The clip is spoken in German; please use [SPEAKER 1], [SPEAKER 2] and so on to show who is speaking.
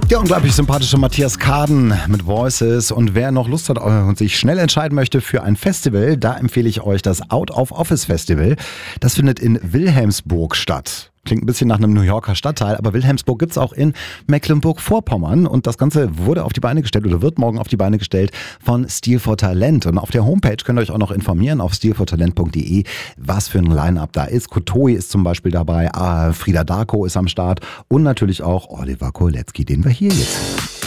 [SPEAKER 1] Der unglaublich sympathische Matthias Karden mit Voices. Und wer noch Lust hat und sich schnell entscheiden möchte für ein Festival, da empfehle ich euch das Out of Office Festival. Das findet in Wilhelmsburg statt. Klingt ein bisschen nach einem New Yorker Stadtteil, aber Wilhelmsburg gibt's auch in Mecklenburg-Vorpommern. Und das Ganze wurde auf die Beine gestellt oder wird morgen auf die Beine gestellt von Stil for Talent. Und auf der Homepage könnt ihr euch auch noch informieren auf stilfortalent.de, was für ein Line-Up da ist. Kotoi ist zum Beispiel dabei, Frida Darko ist am Start und natürlich auch Oliver Kolecki, den wir hier jetzt hören.